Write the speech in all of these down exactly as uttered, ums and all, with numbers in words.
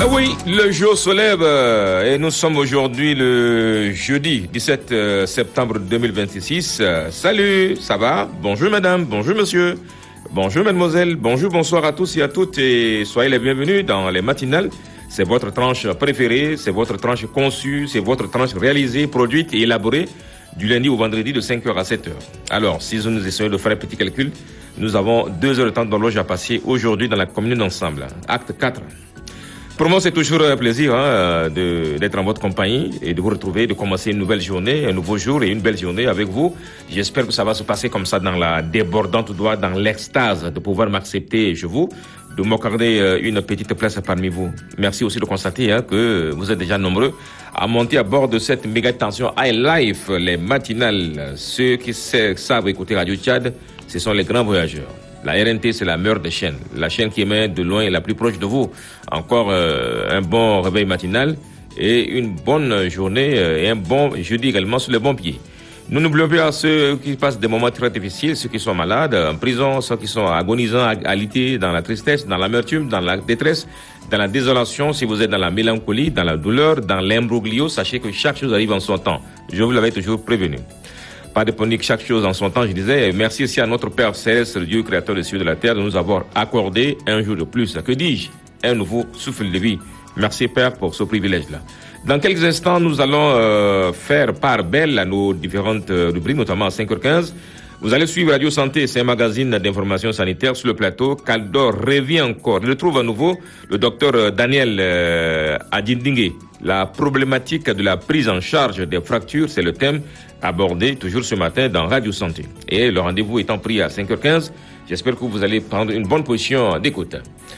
Ben oui, le jour se lève euh, et nous sommes aujourd'hui le jeudi dix-sept septembre deux mille vingt-six. Euh, salut, ça va? Bonjour madame, bonjour monsieur, bonjour mademoiselle, bonjour, bonsoir à tous et à toutes et soyez les bienvenus dans les matinales. C'est votre tranche préférée, c'est votre tranche conçue, c'est votre tranche réalisée, produite et élaborée du lundi au vendredi de cinq heures à sept heures. Alors, si nous essayons de faire un petit calcul, nous avons deux heures de temps d'horloge à passer aujourd'hui dans la commune d'ensemble. Acte quatre. Pour moi, c'est toujours un plaisir hein, de, d'être en votre compagnie et de vous retrouver, de commencer une nouvelle journée, un nouveau jour et une belle journée avec vous. J'espère que ça va se passer comme ça dans la débordante joie, dans l'extase de pouvoir m'accepter chez vous, de m'accorder une petite place parmi vous. Merci aussi de constater hein, que vous êtes déjà nombreux à monter à bord de cette méga tension High Life, les matinales. Ceux qui savent écouter Radio Tchad, ce sont les grands voyageurs. La R N T, c'est la meilleure des chaînes. La chaîne qui émet de loin et la plus proche de vous. Encore euh, un bon réveil matinal et une bonne journée euh, et un bon jeudi également sur les bons pieds. Nous n'oublions pas ceux qui passent des moments très difficiles, ceux qui sont malades, en prison, ceux qui sont agonisants, alités, dans la tristesse, dans l'amertume, dans la détresse, dans la désolation. Si vous êtes dans la mélancolie, dans la douleur, dans l'imbroglio, sachez que chaque chose arrive en son temps. Je vous l'avais toujours prévenu. Pas de panique, chaque chose en son temps, je disais. Merci aussi à notre Père Céleste, le Dieu créateur des cieux et de la terre, de nous avoir accordé un jour de plus. Que dis-je? Un nouveau souffle de vie. Merci Père pour ce privilège-là. Dans quelques instants, nous allons euh, faire part belle à nos différentes euh, rubriques, notamment à cinq heures quinze. Vous allez suivre Radio Santé, c'est un magazine d'information sanitaire sur le plateau. Caldor revient encore. Il retrouve à nouveau le docteur Daniel euh, Adjindingue. La problématique de la prise en charge des fractures, c'est le thème abordé toujours ce matin dans Radio Santé. Et le rendez-vous étant pris à cinq heures quinze, j'espère que vous allez prendre une bonne position d'écoute.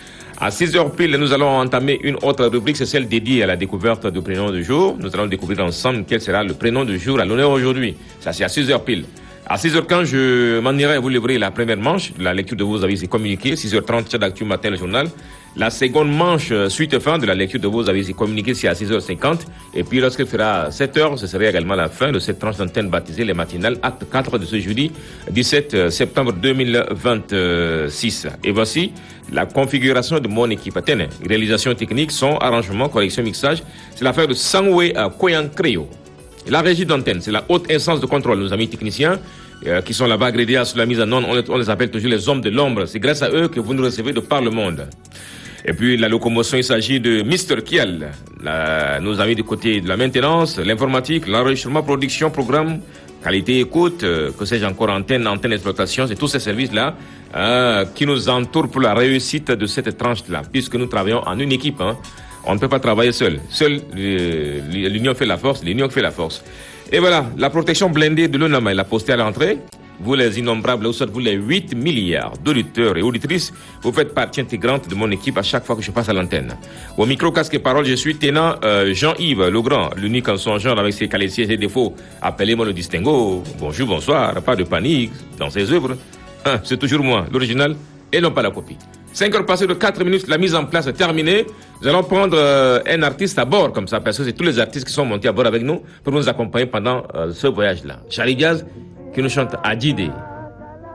À six heures pile, nous allons entamer une autre rubrique, c'est celle dédiée à la découverte du prénom du jour. Nous allons découvrir ensemble quel sera le prénom du jour à l'honneur aujourd'hui. Ça, c'est à six heures pile. À six heures quinze, je m'en irai vous livrer la première manche, la lecture de vos avis et communiqués. six heures trente, Tchad Actu Matin, le journal. La seconde manche, suite et fin de la lecture de vos avis et communiqués, c'est à six heures cinquante. Et puis, lorsqu'il fera sept heures, ce serait également la fin de cette tranche d'antenne baptisée les matinales, acte quatre de ce jeudi dix-sept septembre deux mille vingt-six. Et voici la configuration de mon équipe. Atene, réalisation technique, son, arrangement, correction, mixage. C'est l'affaire de Sangwe Koyankreyo. La régie d'antenne, c'est la haute instance de contrôle. Nos amis techniciens euh, qui sont là-bas agréés sur la mise en onde, on les, on les appelle toujours les hommes de l'ombre. C'est grâce à eux que vous nous recevez de par le monde. Et puis la locomotion, il s'agit de Mister Kiel. La, nos amis du côté de la maintenance, l'informatique, l'enregistrement, production, programme, qualité, écoute, euh, que sais-je encore, antenne, antenne d'exploitation, c'est tous ces services-là euh, qui nous entourent pour la réussite de cette tranche-là, puisque nous travaillons en une équipe, hein. On ne peut pas travailler seul. Seul, euh, l'union fait la force, l'union fait la force. Et voilà, la protection blindée de l'UNAMA, elle a posté à l'entrée. Vous les innombrables, vous les huit milliards d'auditeurs et auditrices, vous faites partie intégrante de mon équipe à chaque fois que je passe à l'antenne. Au micro, casque et parole, je suis tenant euh, Jean-Yves Legrand, l'unique en son genre avec ses qualités et ses défauts. Appelez-moi le distinguo. Bonjour, bonsoir, pas de panique dans ses œuvres. Hein, c'est toujours moi, l'original, et non pas la copie. cinq heures passées de quatre minutes, la mise en place est terminée. Nous allons prendre euh, un artiste à bord, comme ça, parce que c'est tous les artistes qui sont montés à bord avec nous pour nous accompagner pendant euh, ce voyage-là. Charlie Diaz qui nous chante Adjide.